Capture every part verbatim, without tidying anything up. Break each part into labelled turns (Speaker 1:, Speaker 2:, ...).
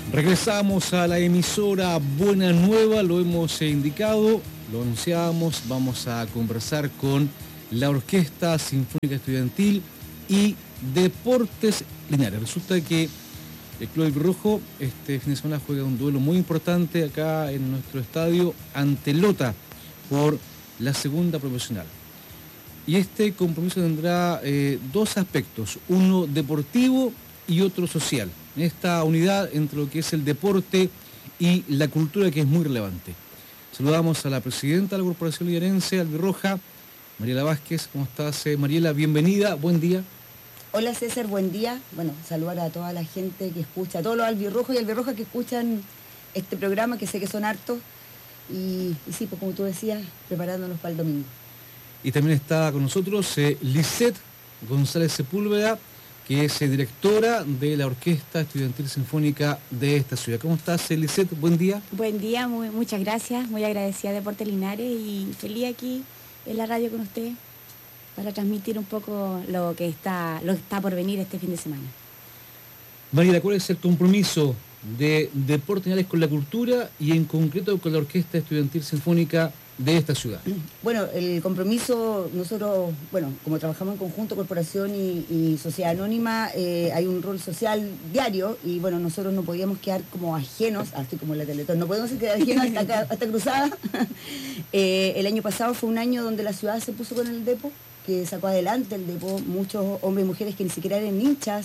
Speaker 1: Regresamos a la emisora Buena Nueva, lo hemos indicado, lo anunciábamos, vamos a conversar con la Orquesta Sinfónica Estudiantil y Deportes Linares. Resulta que el Club Albirrojo este fin de semana juega un duelo muy importante acá en nuestro estadio ante Lota por la segunda profesional. Y este compromiso tendrá eh, dos aspectos, uno deportivo y otro social. Esta unidad entre lo que es el deporte y la cultura, que es muy relevante. Saludamos a la presidenta de la Corporación Linarense Albirroja, Mariela Vázquez. ¿Cómo estás, eh, Mariela? Bienvenida, buen día.
Speaker 2: Hola César, buen día. Bueno, saludar a toda la gente que escucha, a todos los albirrojos y albirrojas que escuchan este programa, que sé que son hartos. Y, y sí, pues como tú decías, preparándonos para el domingo.
Speaker 1: Y también está con nosotros eh, Lisette González Sepúlveda, que es eh, directora de la Orquesta Estudiantil Sinfónica de esta ciudad. ¿Cómo estás, eh, Lisette? Buen día.
Speaker 3: Buen día, muy, muchas gracias. Muy agradecida a Deportes Linares y feliz aquí en la radio con usted para transmitir un poco lo que está, lo que está por venir este fin de semana.
Speaker 1: Mariela, ¿cuál es el compromiso de Deportes Linares con la cultura y en concreto con la Orquesta Estudiantil Sinfónica de esta ciudad?
Speaker 2: Bueno, el compromiso, nosotros, bueno, como trabajamos en conjunto, corporación y, y sociedad anónima, eh, hay un rol social diario y bueno, nosotros no podíamos quedar como ajenos, así como en la Teletón, no podemos quedar ajenos hasta, hasta Cruzada. eh, el año pasado fue un año donde la ciudad se puso con el Depo, que sacó adelante el Depo, muchos hombres y mujeres que ni siquiera eran hinchas,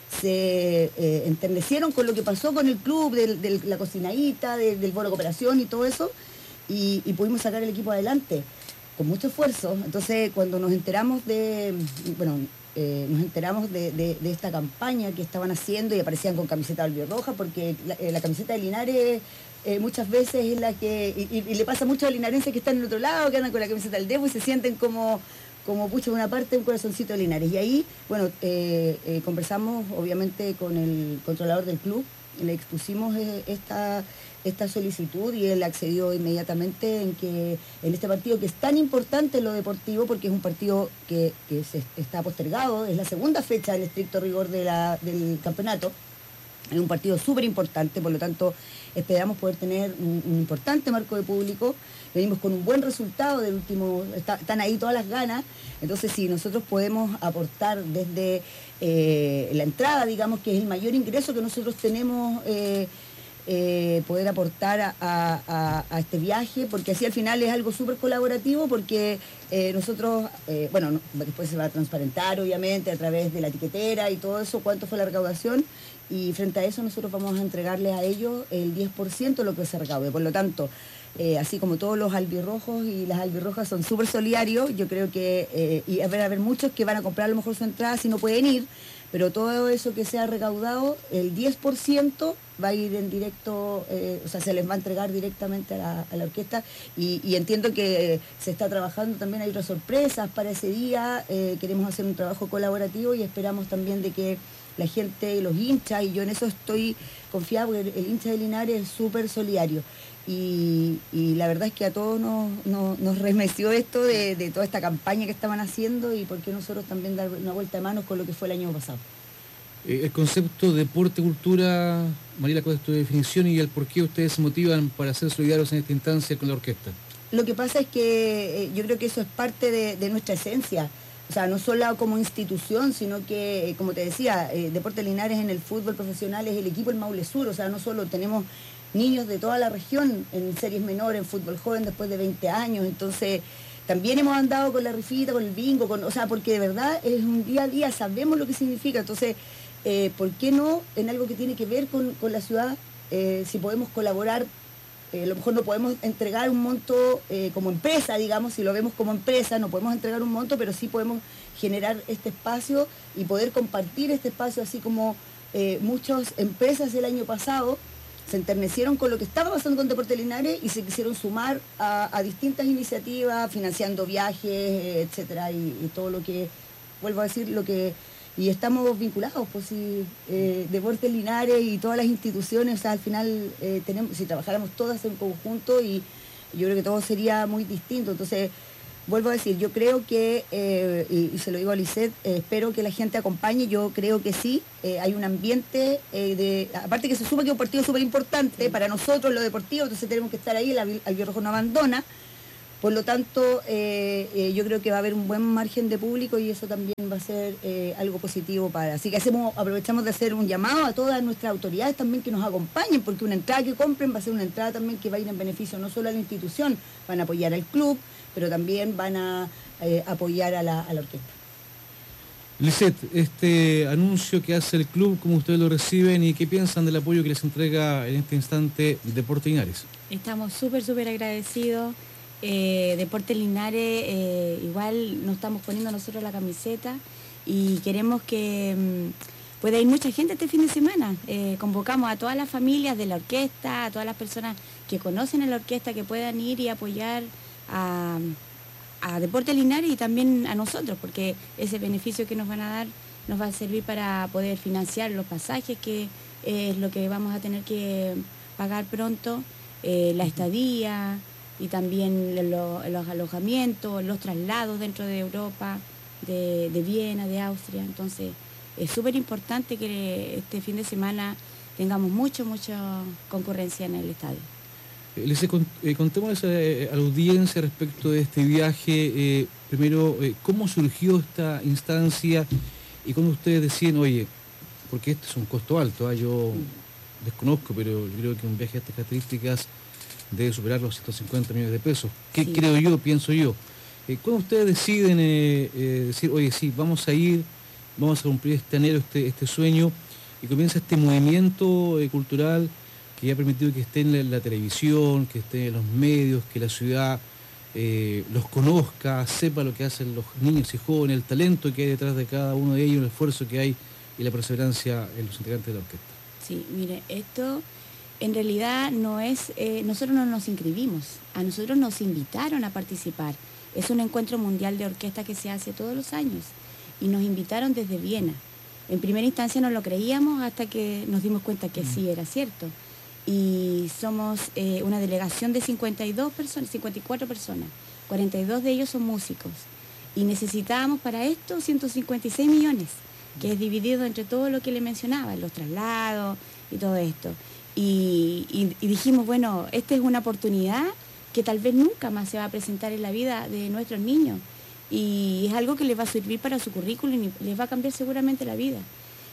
Speaker 2: se eh, enternecieron con lo que pasó con el club, de, de la cocinadita, de, del bono cooperación y todo eso. Y, y pudimos sacar el equipo adelante con mucho esfuerzo. Entonces cuando nos enteramos de bueno eh, nos enteramos de, de, de esta campaña que estaban haciendo y aparecían con camiseta albirroja, porque la, eh, la camiseta de Linares eh, muchas veces es la que y, y, y le pasa mucho a linarenses que están en el otro lado, que andan con la camiseta del Depo y se sienten como como pucha una parte, un corazoncito de Linares. Y ahí, bueno, eh, eh, conversamos obviamente con el controlador del club, le expusimos eh, esta, esta solicitud y él accedió inmediatamente en que en este partido, que es tan importante en lo deportivo, porque es un partido que, que se está postergado, es la segunda fecha en estricto rigor de la, del campeonato, es un partido súper importante, por lo tanto esperamos poder tener un, un importante marco de público. Venimos con un buen resultado del último, está, están ahí todas las ganas, entonces si nosotros podemos aportar desde eh, la entrada, digamos que es el mayor ingreso que nosotros tenemos, eh, eh, poder aportar a, a, a este viaje, porque así al final es algo súper colaborativo, porque eh, nosotros, eh, bueno, no, después se va a transparentar obviamente a través de la etiquetera y todo eso, cuánto fue la recaudación, y frente a eso nosotros vamos a entregarles a ellos el diez por ciento de lo que se recaude. Por lo tanto, eh, así como todos los albirrojos y las albirrojas son súper solidarios, yo creo que, eh, y a ver, a ver muchos que van a comprar a lo mejor su entrada si no pueden ir, pero todo eso que sea recaudado, el diez por ciento va a ir en directo, eh, o sea, se les va a entregar directamente a la, a la orquesta, y, y entiendo que se está trabajando también, hay otras sorpresas para ese día, eh, queremos hacer un trabajo colaborativo y esperamos también de que la gente, los hinchas, y yo en eso estoy confiada, porque el, el hincha de Linares es súper solidario. Y, y la verdad es que a todos nos, nos, nos remeció esto de, de toda esta campaña que estaban haciendo, y por qué nosotros también dar una vuelta de manos con lo que fue el año pasado.
Speaker 1: Eh, el concepto deporte, cultura, Mariela, ¿cuál es tu definición y el por qué ustedes se motivan para ser solidarios en esta instancia con la orquesta?
Speaker 2: Lo que pasa es que eh, yo creo que eso es parte de, de nuestra esencia. O sea, no solo como institución, sino que, como te decía, eh, Deportes Linares en el fútbol profesional es el equipo del Maule Sur. O sea, no solo tenemos niños de toda la región en series menores, en fútbol joven después de veinte años. Entonces, también hemos andado con la rifita, con el bingo, con, o sea, porque de verdad es un día a día, sabemos lo que significa. Entonces, eh, ¿por qué no en algo que tiene que ver con, con la ciudad, eh, si podemos colaborar? Eh, a lo mejor no podemos entregar un monto eh, como empresa, digamos, si lo vemos como empresa, no podemos entregar un monto, pero sí podemos generar este espacio y poder compartir este espacio, así como eh, muchas empresas el año pasado se enternecieron con lo que estaba pasando con Deportes Linares y se quisieron sumar a, a distintas iniciativas, financiando viajes, eh, etcétera, y, y todo lo que, vuelvo a decir, lo que... Y estamos vinculados, pues si eh, Deportes Linares y todas las instituciones, o sea, al final eh, tenemos, si trabajáramos todas en conjunto, y yo creo que todo sería muy distinto. Entonces, vuelvo a decir, yo creo que, eh, y, y se lo digo a Lisette, eh, espero que la gente acompañe, yo creo que sí, eh, hay un ambiente, eh, de aparte que se suma que es un partido súper importante para nosotros, lo deportivo, entonces tenemos que estar ahí, el Albirrojo Rojo no abandona, por lo tanto, eh, eh, yo creo que va a haber un buen margen de público y eso también va a ser eh, algo positivo para... Así que hacemos, aprovechamos de hacer un llamado a todas nuestras autoridades también que nos acompañen, porque una entrada que compren va a ser una entrada también que va a ir en beneficio no solo a la institución, van a apoyar al club, pero también van a eh, apoyar a la, a la orquesta.
Speaker 1: Lisette, este anuncio que hace el club, ¿cómo ustedes lo reciben y qué piensan del apoyo que les entrega en este instante Deportes Linares?
Speaker 3: Estamos súper, súper agradecidos. Eh, Deportes Linares, eh, igual nos estamos poniendo nosotros la camiseta y queremos que mmm, pueda ir mucha gente este fin de semana. Eh, convocamos a todas las familias de la orquesta, a todas las personas que conocen a la orquesta, que puedan ir y apoyar a, a Deportes Linares y también a nosotros, porque ese beneficio que nos van a dar nos va a servir para poder financiar los pasajes, que es lo que vamos a tener que pagar pronto, eh, la estadía, y también lo, los alojamientos, los traslados dentro de Europa, de, de Viena, de Austria. Entonces, es súper importante que este fin de semana tengamos mucho, mucha concurrencia en el estadio.
Speaker 1: Eh, les eh, contemos a, a la audiencia respecto de este viaje. Eh, primero, eh, ¿cómo surgió esta instancia? Y cuando ustedes decían, oye, porque este es un costo alto, ¿eh? Yo mm. desconozco, pero yo creo que un viaje de estas características debe superar los ciento cincuenta millones de pesos. ¿Qué sí. creo yo, pienso yo? Eh, ¿Cuándo ustedes deciden eh, eh, decir, oye, sí, vamos a ir, vamos a cumplir este anhelo, este, este sueño, y comienza este movimiento eh, cultural que ha permitido que esté en la, la televisión, que esté en los medios, que la ciudad eh, los conozca, sepa lo que hacen los niños y jóvenes, el talento que hay detrás de cada uno de ellos, el esfuerzo que hay y la perseverancia en los integrantes de la orquesta?
Speaker 3: Sí, mire, esto... En realidad no es, eh, nosotros no nos inscribimos, a nosotros nos invitaron a participar. Es un encuentro mundial de orquesta que se hace todos los años y nos invitaron desde Viena. En primera instancia no lo creíamos hasta que nos dimos cuenta que sí era cierto. Y somos eh, una delegación de cincuenta y dos personas, cincuenta y cuatro personas, cuarenta y dos de ellos son músicos. Y necesitábamos para esto ciento cincuenta y seis millones, que es dividido entre todo lo que le mencionaba, los traslados y todo esto. Y, y, y dijimos, bueno, esta es una oportunidad que tal vez nunca más se va a presentar en la vida de nuestros niños. Y es algo que les va a servir para su currículum y les va a cambiar seguramente la vida.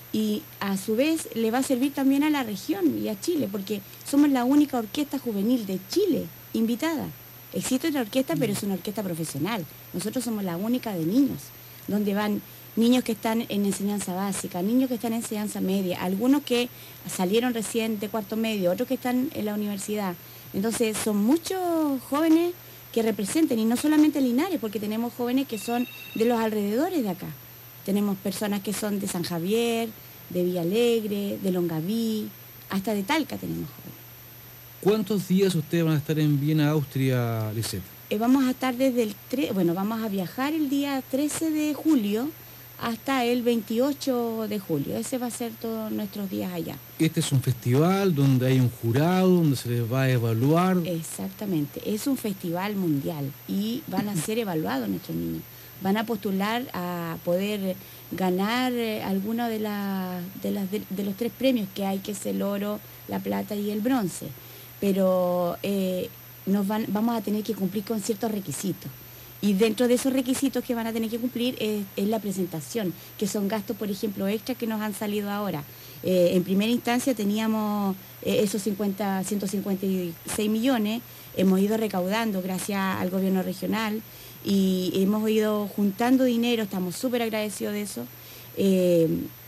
Speaker 3: Y a su vez le va a servir también a la región y a Chile, porque somos la única orquesta juvenil de Chile invitada. Existe otra orquesta, pero es una orquesta profesional. Nosotros somos la única de niños, donde van niños que están en enseñanza básica, niños que están en enseñanza media, algunos que salieron recién de cuarto medio, otros que están en la universidad. Entonces son muchos jóvenes que representen, y no solamente Linares, porque tenemos jóvenes que son de los alrededores de acá. Tenemos personas que son de San Javier, de Villa Alegre, de Longaví, hasta de Talca tenemos jóvenes.
Speaker 1: ¿Cuántos días ustedes van a estar en Viena, Austria, Lisette?
Speaker 3: Eh, vamos a estar desde el tres, bueno, vamos a viajar el día trece de julio hasta el veintiocho de julio. Ese va a ser todos nuestros días allá.
Speaker 1: Este es un festival donde hay un jurado, donde se les va a evaluar.
Speaker 3: Exactamente, es un festival mundial y van a ser evaluados nuestros niños. Van a postular a poder ganar eh, alguno de, la, de, las, de, de los tres premios que hay, que es el oro, la plata y el bronce. Pero eh, nos van, vamos a tener que cumplir con ciertos requisitos. Y dentro de esos requisitos que van a tener que cumplir es, es la presentación, que son gastos, por ejemplo, extras que nos han salido ahora. Eh, en primera instancia teníamos eh, esos cincuenta, ciento cincuenta y seis millones, hemos ido recaudando gracias al gobierno regional y hemos ido juntando dinero, estamos súper agradecidos de eso. Eh,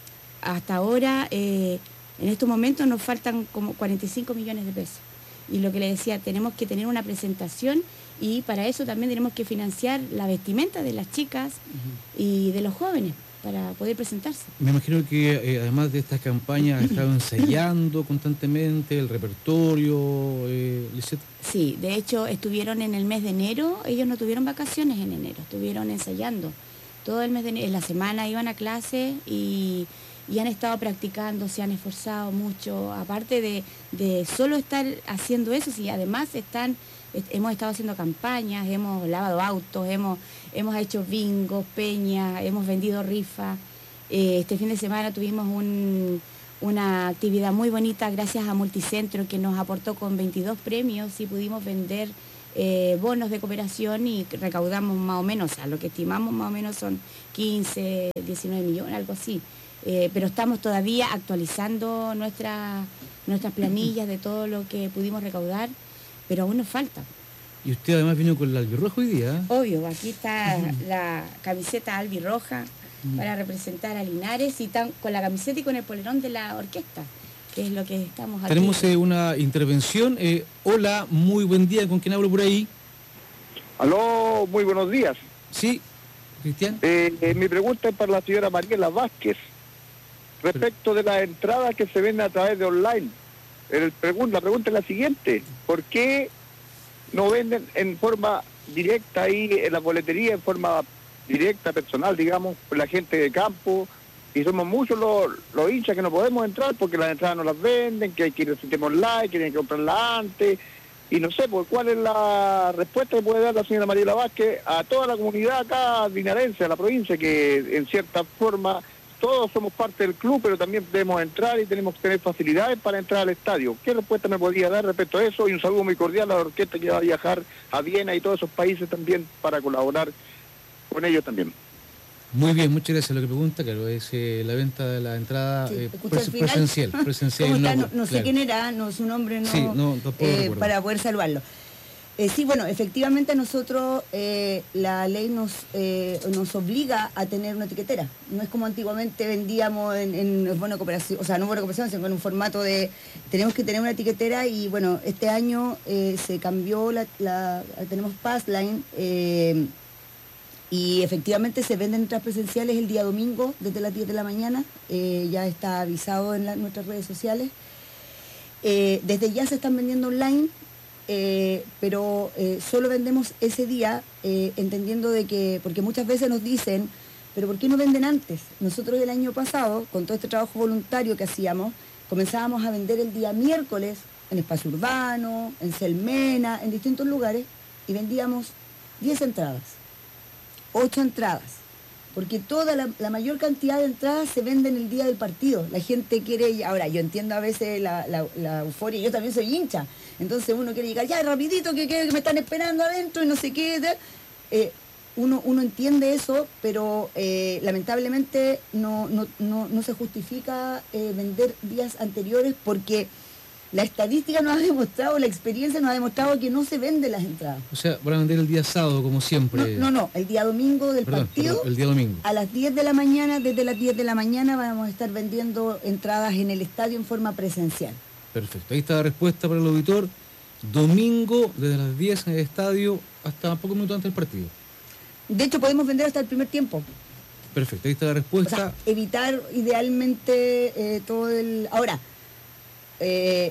Speaker 3: hasta ahora, eh, en estos momentos nos faltan como cuarenta y cinco millones de pesos. Y lo que le decía, tenemos que tener una presentación y para eso también tenemos que financiar la vestimenta de las chicas uh-huh. y de los jóvenes para poder presentarse. Me
Speaker 1: imagino que eh, además de estas campañas han estado ensayando constantemente el repertorio, eh, Lisette.
Speaker 3: Sí, de hecho estuvieron en el mes de enero, ellos no tuvieron vacaciones en enero, estuvieron ensayando todo el mes de enero, en la semana iban a clase y... y han estado practicando, se han esforzado mucho, aparte de, de solo estar haciendo eso, y además están hemos estado haciendo campañas, hemos lavado autos, hemos, hemos hecho bingos, peñas, hemos vendido rifas. Eh, este fin de semana tuvimos un, una actividad muy bonita gracias a Multicentro, que nos aportó con veintidós premios y pudimos vender eh, bonos de cooperación y recaudamos más o menos, o sea, lo que estimamos más o menos son quince, diecinueve millones, algo así. Eh, pero estamos todavía actualizando nuestra, nuestras planillas de todo lo que pudimos recaudar, pero aún nos falta.
Speaker 1: Y usted además vino con el albirrojo hoy día.
Speaker 3: Obvio, aquí está uh-huh. la camiseta albirroja uh-huh. para representar a Linares, y tan, con la camiseta y con el polerón de la orquesta, que es lo que estamos aquí.
Speaker 1: Tenemos eh, una intervención. Eh, hola, muy buen día. ¿Con quién hablo por ahí?
Speaker 4: Aló, muy buenos días.
Speaker 1: Sí, Cristian.
Speaker 4: Eh, eh, mi pregunta es para la señora Mariela Vázquez, respecto de las entradas que se venden a través de online. El pregun- la pregunta es la siguiente: ¿por qué no venden en forma directa ahí en la boletería, en forma directa, personal, digamos, por la gente de campo? Y somos muchos los, los hinchas que no podemos entrar porque las entradas no las venden, que hay que ir al sistema online, que tienen que comprarlas antes. Y no sé, pues, ¿cuál es la respuesta que puede dar la señora Mariela Vázquez a toda la comunidad acá linarense, a la provincia, que en cierta forma todos somos parte del club, pero también debemos entrar y tenemos que tener facilidades para entrar al estadio? ¿Qué respuesta me podría dar respecto a eso? Y un saludo muy cordial a la orquesta que va a viajar a Viena y todos esos países también para colaborar con ellos también.
Speaker 1: Muy bien, muchas gracias. Lo que pregunta, claro, es eh, la venta de la entrada sí, eh, pres- presencial. presencial
Speaker 2: no, no, no sé
Speaker 1: claro.
Speaker 2: quién era, no, su nombre no,
Speaker 1: sí, no
Speaker 2: eh, para poder salvarlo. Eh, sí, bueno, efectivamente nosotros, eh, la ley nos eh, nos obliga a tener una etiquetera. No es como antiguamente vendíamos en, en buena cooperación, o sea, no buena cooperación, sino en un formato de, tenemos que tener una etiquetera. Y bueno, este año eh, se cambió, la, la tenemos Passline, eh, y efectivamente se venden entradas presenciales el día domingo desde las diez de la mañana, eh, ya está avisado en la, nuestras redes sociales. Eh, desde ya se están vendiendo online. Eh, pero eh, solo vendemos ese día, eh, entendiendo de que, porque muchas veces nos dicen, pero ¿por qué no venden antes? Nosotros el año pasado, con todo este trabajo voluntario que hacíamos, comenzábamos a vender el día miércoles en Espacio Urbano, en Selmena, en distintos lugares, y vendíamos diez entradas, ocho entradas, porque toda la, la mayor cantidad de entradas se venden el día del partido. La gente quiere, ahora yo entiendo a veces la, la, la euforia, yo también soy hincha, entonces uno quiere llegar ya rapidito, que, que me están esperando adentro y no sé qué. Eh, uno, uno entiende eso, pero eh, lamentablemente no, no, no, no se justifica eh, vender días anteriores, porque la estadística nos ha demostrado, la experiencia nos ha demostrado que no se venden las entradas.
Speaker 1: O sea, van a vender el día sábado, como siempre.
Speaker 2: No, no, no, el día domingo del
Speaker 1: perdón,
Speaker 2: partido.
Speaker 1: Perdón, el día domingo.
Speaker 2: A las diez de la mañana, desde las diez de la mañana vamos a estar vendiendo entradas en el estadio en forma presencial.
Speaker 1: Perfecto, ahí está la respuesta para el auditor. Domingo, desde las diez en el estadio hasta pocos minutos antes del partido.
Speaker 2: De hecho, podemos vender hasta el primer tiempo.
Speaker 1: Perfecto, ahí está la respuesta.
Speaker 2: O sea, evitar idealmente eh, todo el... Ahora, eh,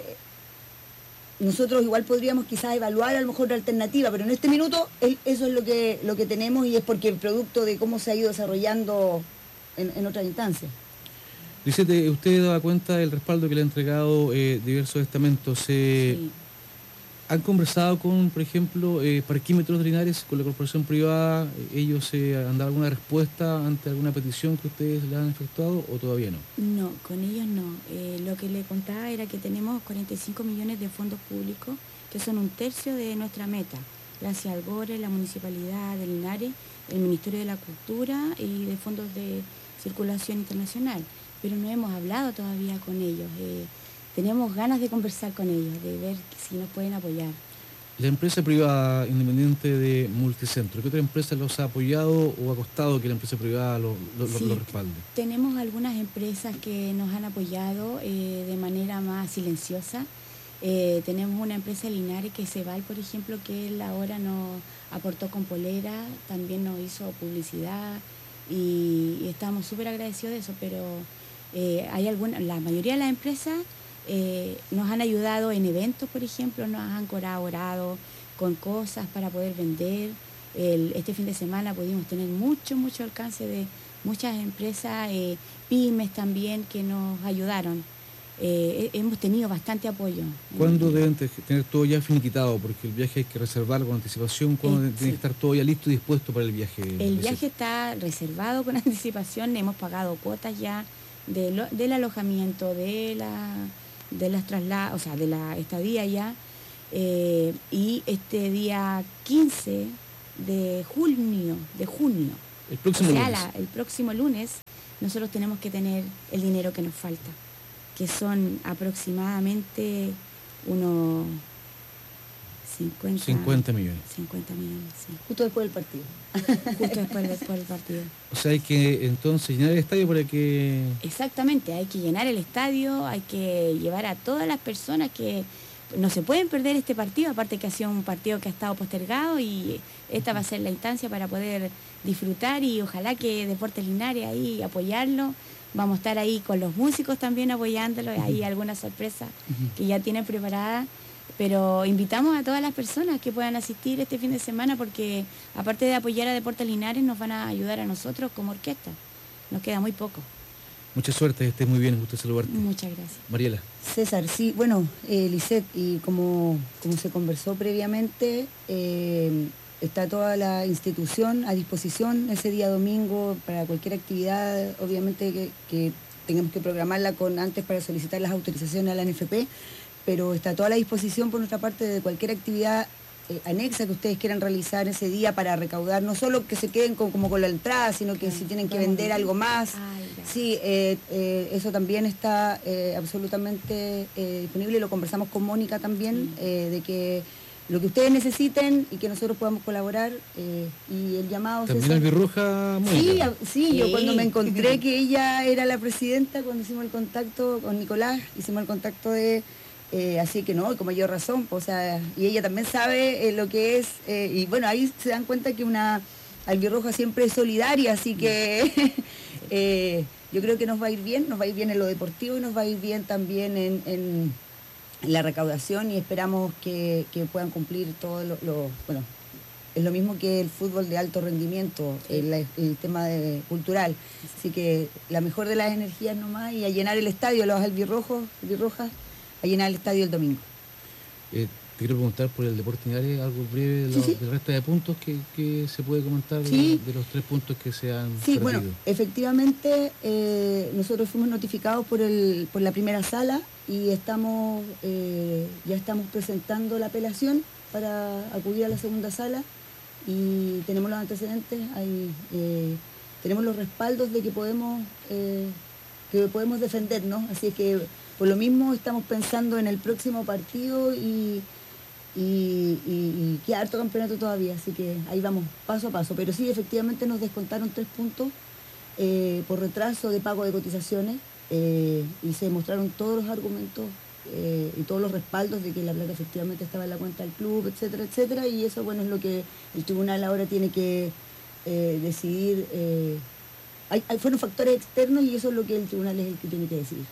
Speaker 2: nosotros igual podríamos quizás evaluar a lo mejor la alternativa, pero en este minuto el, eso es lo que, lo que tenemos, y es porque el producto de cómo se ha ido desarrollando en, en otras instancias.
Speaker 1: Lisette, usted daba cuenta del respaldo que le han entregado eh, diversos estamentos. Eh,
Speaker 3: Sí.
Speaker 1: ¿Han conversado con, por ejemplo, eh, Parquímetros de Linares, con la corporación privada? ¿Ellos eh, han dado alguna respuesta ante alguna petición que ustedes le han efectuado o todavía no?
Speaker 3: No, con ellos no. Eh, lo que le contaba era que tenemos cuarenta y cinco millones de fondos públicos, que son un tercio de nuestra meta, gracias al GORE, la Municipalidad de Linares, el Ministerio de la Cultura y de fondos de circulación internacional. Pero no hemos hablado todavía con ellos. Eh, tenemos ganas de conversar con ellos, de ver si nos pueden apoyar.
Speaker 1: La empresa privada independiente de Multicentro, ¿qué otra empresa los ha apoyado o ha costado que la empresa privada lo, lo,
Speaker 3: Sí,
Speaker 1: lo respalde?
Speaker 3: Tenemos algunas empresas que nos han apoyado eh, de manera más silenciosa. Eh, tenemos una empresa de Linares, que Ceval, por ejemplo, que él ahora nos aportó con polera, también nos hizo publicidad y, y estamos súper agradecidos de eso, pero eh, hay alguna, la mayoría de las empresas eh, nos han ayudado en eventos, por ejemplo, nos han colaborado con cosas para poder vender. El, este fin de semana pudimos tener mucho, mucho alcance de muchas empresas, eh, pymes también, que nos ayudaron. eh, hemos tenido bastante apoyo.
Speaker 1: ¿Cuándo deben te- tener todo ya finiquitado? Porque el viaje hay que reservarlo con anticipación. ¿Cuándo
Speaker 3: Eh,
Speaker 1: tiene que
Speaker 3: sí.
Speaker 1: estar todo ya listo y dispuesto para el viaje?
Speaker 3: El
Speaker 1: Lisette?
Speaker 3: viaje está reservado con anticipación, hemos pagado cuotas ya de lo- del alojamiento, de la de las traslados, o sea, de la estadía ya. eh, y este día quince de junio, de junio,
Speaker 1: El próximo
Speaker 3: o sea,
Speaker 1: lunes.
Speaker 3: la- el próximo lunes, nosotros tenemos que tener el dinero que nos falta, que son aproximadamente unos cincuenta,
Speaker 1: cincuenta millones.
Speaker 3: cincuenta millones, sí,
Speaker 2: Justo después del partido.
Speaker 3: justo después, después del partido.
Speaker 1: O sea, hay que entonces llenar el estadio para que...
Speaker 3: Exactamente, hay que llenar el estadio, hay que llevar a todas las personas que no se pueden perder este partido, aparte que ha sido un partido que ha estado postergado y esta va a ser la instancia para poder disfrutar y ojalá que Deportes Linares ahí apoyarlo. Vamos a estar ahí con los músicos también apoyándolo, hay alguna sorpresa que ya tienen preparada, pero invitamos a todas las personas que puedan asistir este fin de semana porque aparte de apoyar a Deportes Linares nos van a ayudar a nosotros como orquesta. Nos queda muy poco.
Speaker 1: Mucha suerte, estés muy bien, gusto saludarte.
Speaker 3: Muchas gracias.
Speaker 1: Mariela.
Speaker 2: César, sí, bueno, eh, Lisette, y como, como se conversó previamente, eh, está toda la institución a disposición ese día domingo para cualquier actividad, obviamente que, que tengamos que programarla con antes para solicitar las autorizaciones a la N F P, pero está toda la disposición por nuestra parte de cualquier actividad eh, anexa que ustedes quieran realizar ese día para recaudar, no solo que se queden con, como con la entrada, sino que si tienen que vender algo más.
Speaker 3: Ay, ya.
Speaker 2: Sí, eh, eh, eso también está eh, absolutamente eh, disponible, lo conversamos con Mónica también,
Speaker 3: Mm.
Speaker 2: eh, de que lo que ustedes necesiten y que nosotros podamos colaborar, eh, y el llamado...
Speaker 1: También
Speaker 2: César.
Speaker 1: Albirroja,
Speaker 2: Sí,
Speaker 1: Mónica.
Speaker 2: a- sí, yo
Speaker 3: Sí.
Speaker 2: cuando me encontré que ella era la presidenta, cuando hicimos el contacto con Nicolás, hicimos el contacto de... eh, así que no, con mayor razón, pues, o sea, y ella también sabe eh, lo que es, eh, y bueno, ahí se dan cuenta que una albirroja siempre es solidaria, así que eh, yo creo que nos va a ir bien, nos va a ir bien en lo deportivo y nos va a ir bien también en, en- en la recaudación y esperamos que, que puedan cumplir todo lo, lo- bueno, es lo mismo que el fútbol de alto rendimiento, el, el tema de, cultural. Así que la mejor de las energías nomás y a llenar el estadio, los albirrojos, albirrojas, a llenar el estadio el domingo.
Speaker 1: Eh, te quiero preguntar por el Deportes Linares, algo breve de
Speaker 2: Sí,
Speaker 1: lo-
Speaker 2: sí.
Speaker 1: del resto de puntos que, que se puede comentar de-
Speaker 2: Sí.
Speaker 1: de, los tres puntos que se han
Speaker 2: Sí,
Speaker 1: perdido.
Speaker 2: bueno, efectivamente eh, nosotros fuimos notificados por, el, por la primera sala y estamos eh, ya estamos presentando la apelación para acudir a la segunda sala y tenemos los antecedentes, hay, eh, tenemos los respaldos de que podemos, eh, que podemos defendernos, así es que por lo mismo estamos pensando en el próximo partido y, y, y, y queda harto campeonato todavía, así que ahí vamos paso a paso. Pero sí, efectivamente nos descontaron tres puntos eh, por retraso de pago de cotizaciones eh, y se mostraron todos los argumentos eh, y todos los respaldos de que la plata efectivamente estaba en la cuenta del club, etcétera, etcétera, y eso bueno es lo que el tribunal ahora tiene que eh, decidir. Eh, hay, hay- fueron factores externos y eso es lo que el tribunal es el que tiene que decidir.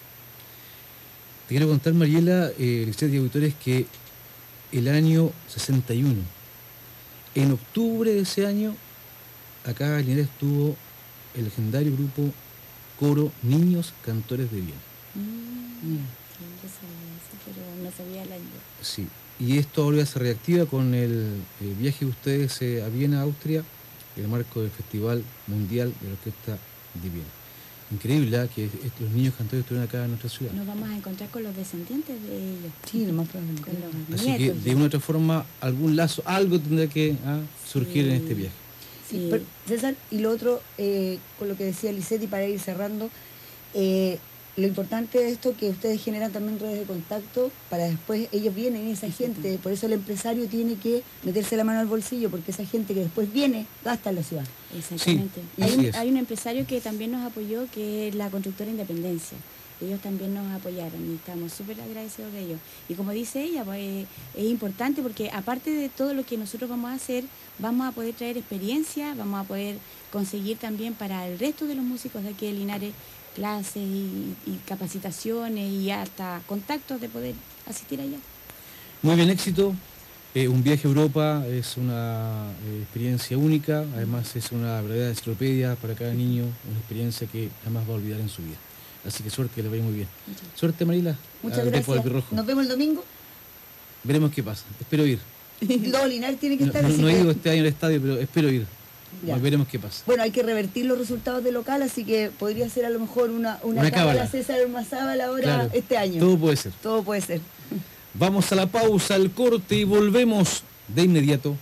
Speaker 1: Te quiero contar, Mariela, eh, Lisette y auditores, que el año sesenta y uno, en octubre de ese año, acá en Linares estuvo el legendario grupo Coro Niños Cantores de Bien.
Speaker 3: Mm, sí, yo sabía eso, pero no sabía el año.
Speaker 1: Sí, y esto ahora se reactiva con el eh, viaje de ustedes eh, a Viena, Austria, en el marco del Festival Mundial de la Orquesta de Viena. Increíble, ¿eh? Que estos niños cantores estuvieron acá en nuestra ciudad.
Speaker 3: Nos vamos a encontrar con los descendientes de ellos.
Speaker 2: Sí, lo más probable.
Speaker 3: Con los
Speaker 1: Así que
Speaker 3: nietos.
Speaker 1: de una u otra forma, algún lazo, algo tendrá que ah, surgir en
Speaker 3: Sí.
Speaker 1: este viaje.
Speaker 2: Sí,
Speaker 3: Sí.
Speaker 2: pero, César, y lo otro, eh, con lo que decía Lisette, y para ir cerrando, eh, lo importante de esto que ustedes generan también redes de contacto para después ellos vienen y esa gente, por eso el empresario tiene que meterse la mano al bolsillo, porque esa gente que después viene gasta en la ciudad.
Speaker 3: Exactamente.
Speaker 1: Sí,
Speaker 3: hay,
Speaker 1: así
Speaker 3: un,
Speaker 1: es.
Speaker 3: hay un empresario que también nos apoyó, que es la constructora Independencia. Ellos también nos apoyaron y estamos súper agradecidos de ellos. Y como dice ella, pues, eh, es importante porque aparte de todo lo que nosotros vamos a hacer, vamos a poder traer experiencia, vamos a poder conseguir también para el resto de los músicos de aquí de Linares clases y, y capacitaciones y hasta contactos de poder asistir allá.
Speaker 1: Muy bien, éxito. Eh, un viaje a Europa es una eh, experiencia única, además es una verdadera enciclopedia para cada niño, una experiencia que jamás va a olvidar en su vida. Así que suerte, que le vaya muy bien. Suerte, Marila.
Speaker 2: Muchas gracias. Nos vemos el domingo.
Speaker 1: Veremos qué pasa. Espero ir.
Speaker 2: Los Linares tiene que estar
Speaker 1: No,
Speaker 2: así.
Speaker 1: no he
Speaker 2: que...
Speaker 1: ido este año al estadio, pero espero ir.
Speaker 2: Ya.
Speaker 1: Veremos qué pasa.
Speaker 2: Bueno, hay que revertir los resultados de local, así que podría ser a lo mejor una, una,
Speaker 1: una cábala.
Speaker 2: César Ormazábal ahora
Speaker 1: Claro,
Speaker 2: este año.
Speaker 1: Todo puede ser.
Speaker 2: Todo puede ser.
Speaker 1: Vamos a la pausa, al corte y volvemos de inmediato.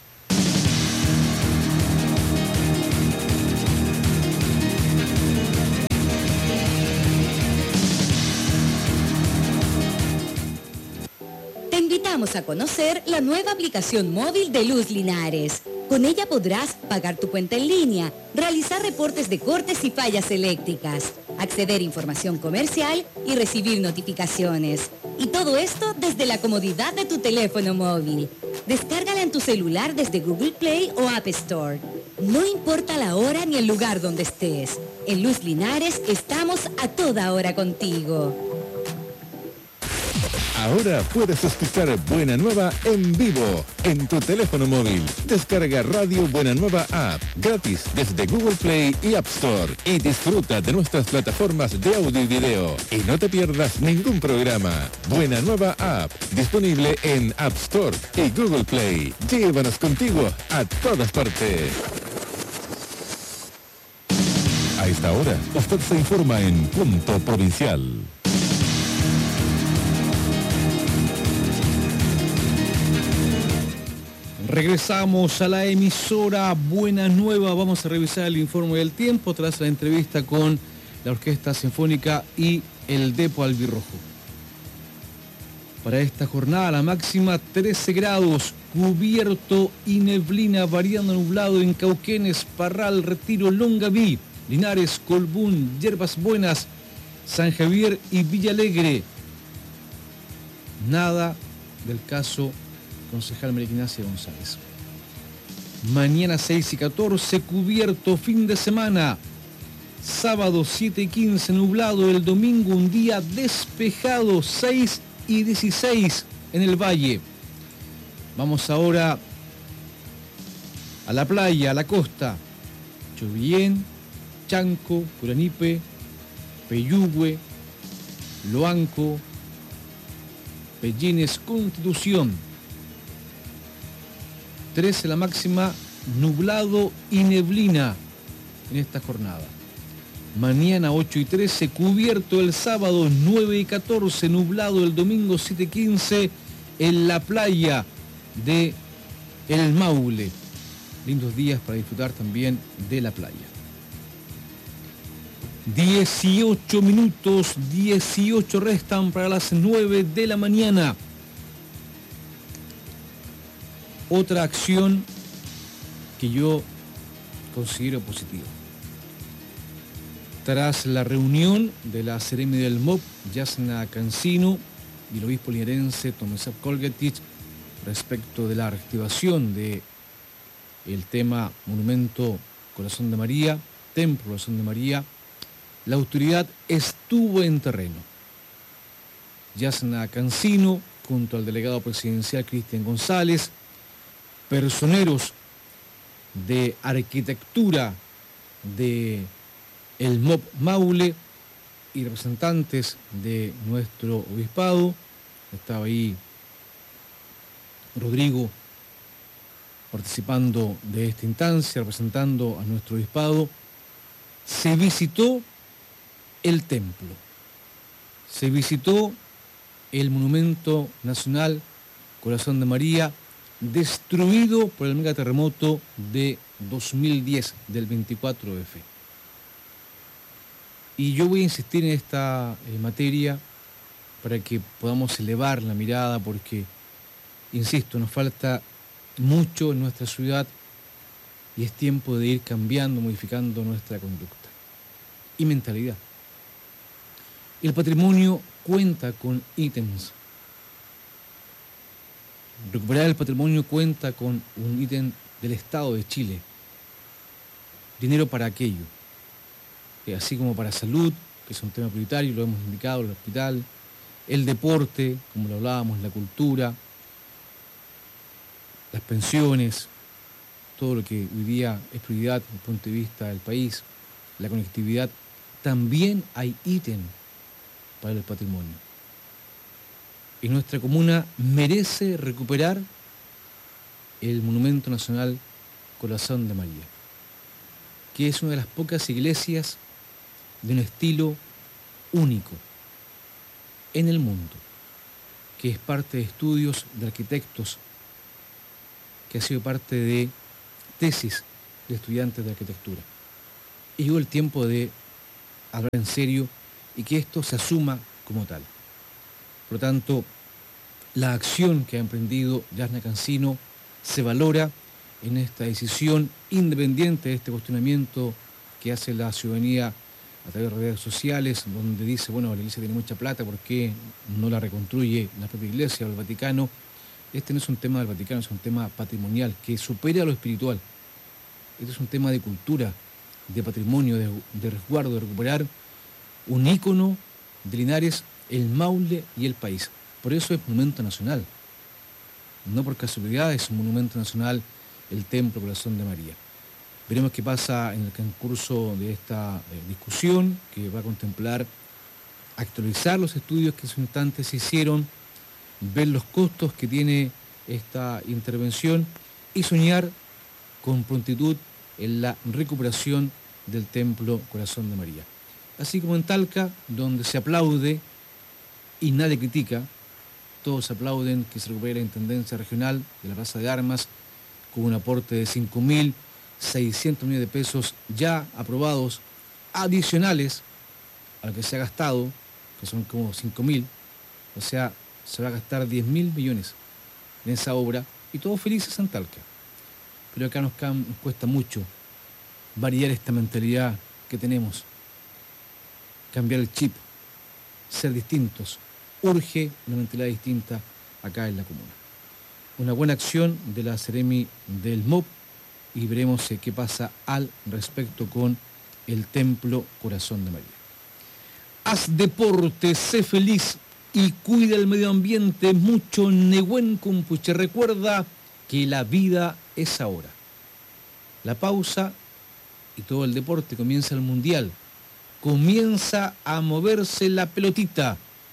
Speaker 5: Te invitamos a conocer la nueva aplicación móvil de Luz Linares. Con ella podrás pagar tu cuenta en línea, realizar reportes de cortes y fallas eléctricas, acceder a información comercial y recibir notificaciones. Y todo esto desde la comodidad de tu teléfono móvil. Descárgala en tu celular desde Google Play o App Store. No importa la hora ni el lugar donde estés. En Luz Linares estamos a toda hora contigo.
Speaker 6: Ahora puedes escuchar Buena Nueva en vivo en tu teléfono móvil. Descarga Radio Buena Nueva App gratis desde Google Play y App Store y disfruta de nuestras plataformas de audio y video. Y no te pierdas ningún programa. Buena Nueva App, disponible en App Store y Google Play. Llévanos contigo a todas partes. A esta hora, usted se informa en Punto Provincial.
Speaker 1: Regresamos a la emisora Buena Nueva. Vamos a revisar el informe del tiempo tras la entrevista con la Orquesta Sinfónica y el Depo Albirrojo. Para esta jornada la máxima trece grados, cubierto y neblina, variando nublado en Cauquenes, Parral, Retiro, Longaví, Linares, Colbún, Yerbas Buenas, San Javier y Villa Alegre. Nada del caso concejal María Ignacia González. Mañana seis y catorce, cubierto, fin de semana. Sábado siete y quince, nublado. El domingo un día despejado, seis y dieciséis en el valle. Vamos ahora a la playa, a la costa. Chubillén, Chanco, Curanipe, Peyúgue, Loanco, Pellines, Constitución. trece la máxima, nublado y neblina en esta jornada. Mañana ocho y trece, cubierto el sábado, nueve y catorce, nublado el domingo siete y quince en la playa de El Maule. Lindos días para disfrutar también de la playa. dieciocho minutos, dieciocho restan para las nueve de la mañana. Otra acción que yo considero positiva. Tras la reunión de la Seremi del M O B, Yasna Cancino y el obispo linarense Tomislav Kolgetich respecto de la reactivación de el tema Monumento Corazón de María, Templo Corazón de María, la autoridad estuvo en terreno. Yasna Cancino, junto al delegado presidencial Cristian González, personeros de arquitectura de el M O B Maule y representantes de nuestro obispado. Estaba ahí Rodrigo participando de esta instancia, representando a nuestro obispado. Se visitó el templo, se visitó el Monumento Nacional Corazón de María, destruido por el megaterremoto de dos mil diez, del veinticuatro F. Y yo voy a insistir en esta eh, materia para que podamos elevar la mirada, porque, insisto, nos falta mucho en nuestra ciudad y es tiempo de ir cambiando, modificando nuestra conducta y mentalidad. El patrimonio cuenta con ítems. Recuperar el patrimonio cuenta con un ítem del Estado de Chile. Dinero para aquello. Eh, así como para salud, que es un tema prioritario, lo hemos indicado, el hospital, el deporte, como lo hablábamos, la cultura, las pensiones, todo lo que hoy día es prioridad desde el punto de vista del país, la conectividad. También hay ítem para el patrimonio. Y nuestra comuna merece recuperar el Monumento Nacional Corazón de María, que es una de las pocas iglesias de un estilo único en el mundo, que es parte de estudios de arquitectos, que ha sido parte de tesis de estudiantes de arquitectura. Y llegó el tiempo de hablar en serio y que esto se asuma como tal. Por lo tanto, la acción que ha emprendido Yasna Cancino se valora en esta decisión independiente de este cuestionamiento que hace la ciudadanía a través de redes sociales, donde dice, bueno, la iglesia tiene mucha plata, ¿por qué no la reconstruye la propia iglesia o el Vaticano? Este no es un tema del Vaticano, es un tema patrimonial que supera lo espiritual. Este es un tema de cultura, de patrimonio, de, de resguardo, de recuperar un ícono de Linares, el Maule y el país. Por eso es monumento nacional. No por casualidad es un monumento nacional el Templo Corazón de María. Veremos qué pasa en el concurso de esta eh, discusión, que va a contemplar actualizar los estudios que en su instante se hicieron, ver los costos que tiene esta intervención y soñar con prontitud en la recuperación del Templo Corazón de María. Así como en Talca, donde se aplaude y nadie critica, todos aplauden que se recupere la Intendencia Regional de la Plaza de Armas con un aporte de cinco mil seiscientos millones de pesos ya aprobados, adicionales al que se ha gastado, que son como cinco mil, o sea, se va a gastar diez mil millones en esa obra, y todos felices en Talca. Pero acá nos, nos cuesta mucho variar esta mentalidad que tenemos, cambiar el chip, ser distintos. Urge una mentalidad distinta acá en la comuna. Una buena acción de la Seremi del M O P y veremos qué pasa al respecto con el Templo Corazón de María. Haz deporte, sé feliz y cuida el medio ambiente. Mucho Nehuen Compuche. Recuerda que la vida es ahora. La pausa y todo el deporte, comienza el Mundial. Comienza a moverse la pelotita.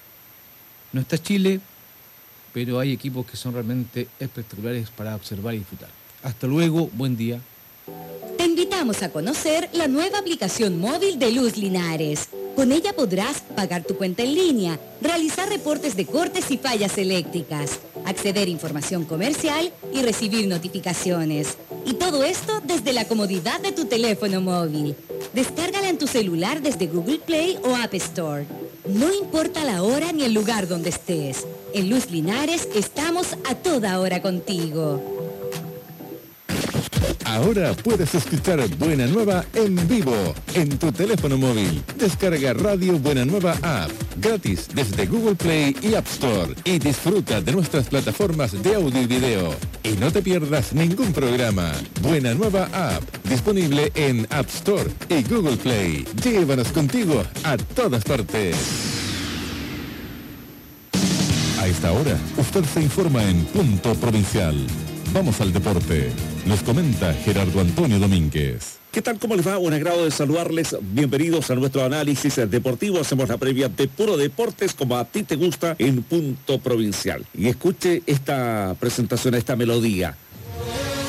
Speaker 1: No está Chile, pero hay equipos que son realmente espectaculares para observar y disfrutar. Hasta luego, buen día.
Speaker 5: Te invitamos a conocer la nueva aplicación móvil de Luz Linares. Con ella podrás pagar tu cuenta en línea, realizar reportes de cortes y fallas eléctricas, acceder a información comercial y recibir notificaciones. Y todo esto desde la comodidad de tu teléfono móvil. Descárgala en tu celular desde Google Play o App Store. No importa la hora ni el lugar donde estés. En Luz Linares estamos a toda hora contigo.
Speaker 6: Ahora puedes escuchar Buena Nueva en vivo en tu teléfono móvil. Descarga Radio Buena Nueva App gratis desde Google Play y App Store y disfruta de nuestras plataformas de audio y video. Y no te pierdas ningún programa. Buena Nueva App, disponible en App Store y Google Play. Llévanos contigo a todas partes. A esta hora, usted se informa en Punto Provincial. Vamos al deporte. Nos comenta Gerardo Antonio Domínguez.
Speaker 7: ¿Qué tal? ¿Cómo les va? Un agrado de saludarles. Bienvenidos a nuestro análisis deportivo. Hacemos la previa de Puro Deportes, como a ti te gusta, en Punto Provincial. Y escuche esta presentación, esta melodía.